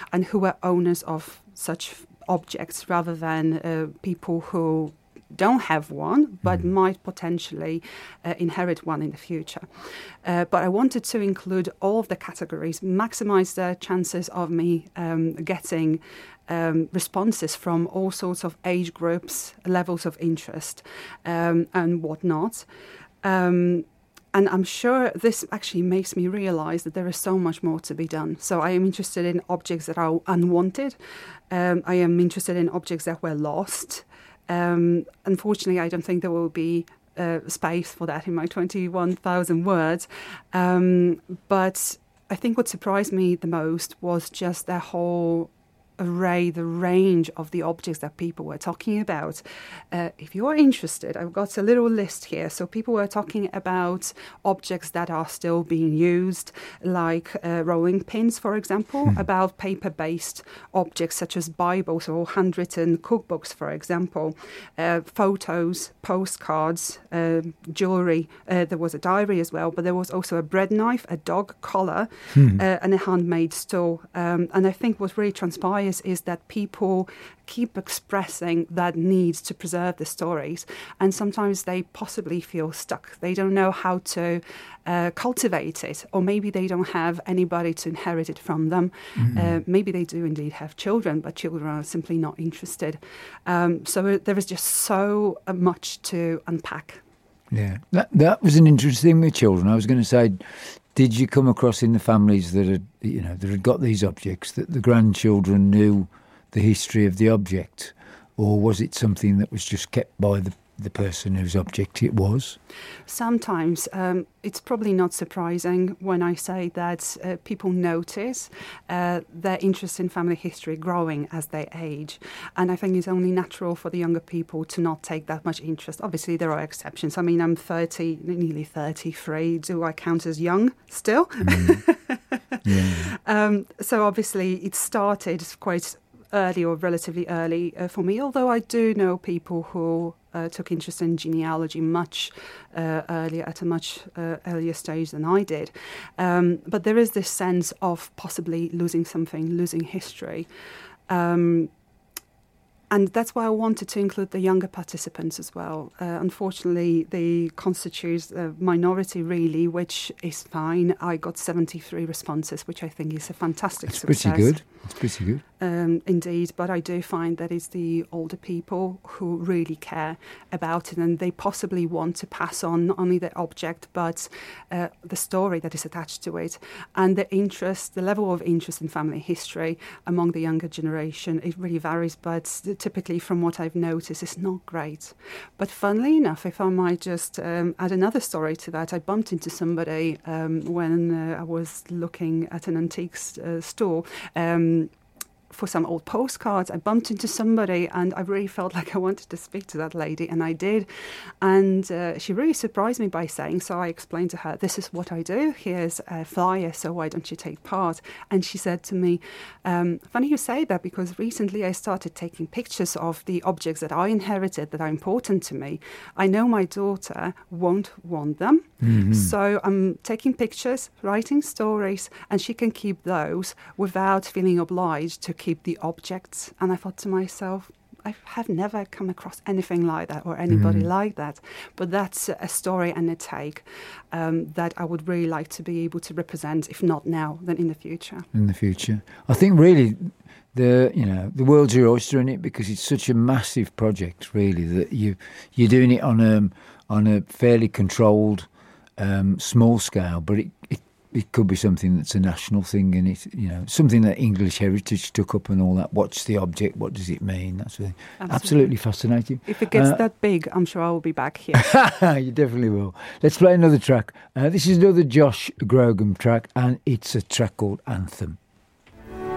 and who were owners of such objects rather than people who don't have one, but might potentially inherit one in the future. But I wanted to include all of the categories, maximize the chances of me getting responses from all sorts of age groups, levels of interest, and whatnot. And I'm sure this actually makes me realize that there is so much more to be done. So I am interested in objects that are unwanted. I am interested in objects that were lost. Unfortunately, I don't think there will be space for that in my 21,000 words. But I think what surprised me the most was just the whole array, the range of the objects that people were talking about. If you are interested, I've got a little list here. So people were talking about objects that are still being used, like rolling pins, for example, about paper-based objects such as Bibles or handwritten cookbooks, for example, photos, postcards, jewellery. There was a diary as well, but there was also a bread knife, a dog collar, and a handmade stool. And I think what really transpires is that people keep expressing that need to preserve the stories, and sometimes they possibly feel stuck. They don't know how to cultivate it, or maybe they don't have anybody to inherit it from them. Maybe they do indeed have children, but children are simply not interested. So there is just so much to unpack. Yeah, that was an interesting thing with children. I was going to say, did you come across in the families that had got these objects that the grandchildren knew the history of the object, or was it something that was just kept by the person whose object it was? Sometimes it's probably not surprising when I say that people notice their interest in family history growing as they age. And I think it's only natural for the younger people to not take that much interest. Obviously, there are exceptions. I mean, I'm nearly 33. Do I count as young still? Yeah. So obviously, it started quite early or relatively early for me, although I do know people who took interest in genealogy much earlier, at a much earlier stage than I did. But there is this sense of possibly losing something, losing history. And that's why I wanted to include the younger participants as well. Unfortunately, they constitute a minority, really, which is fine. I got 73 responses, which I think is a fantastic success. It's pretty good. Indeed, but I do find that it's the older people who really care about it, and they possibly want to pass on not only the object, but the story that is attached to it. And the level of interest in family history among the younger generation, it really varies, but typically from what I've noticed, it's not great. But funnily enough, if I might just add another story to that, I bumped into somebody when I was looking at an antiques store for some old postcards. I bumped into somebody and I really felt like I wanted to speak to that lady, and I did. And she really surprised me by saying, so I explained to her, this is what I do, here's a flyer, so why don't you take part? And she said to me, funny you say that, because recently I started taking pictures of the objects that I inherited that are important to me. I know my daughter won't want them, so I'm taking pictures, writing stories, and she can keep those without feeling obliged to keep the objects. And I thought to myself, I have never come across anything like that or anybody like that. But that's a story and a take that I would really like to be able to represent, if not now, then in the future. In the future. I think really the world's your oyster in it, because it's such a massive project, really, that you're doing it on a fairly controlled, small scale, but it could be something that's a national thing, and it's something that English heritage took up and all that. What's the object? What does it mean? That's really absolutely fascinating. If it gets that big, I'm sure I will be back here. You definitely will. Let's play another track. This is another Josh Grogan track, and it's a track called Anthem.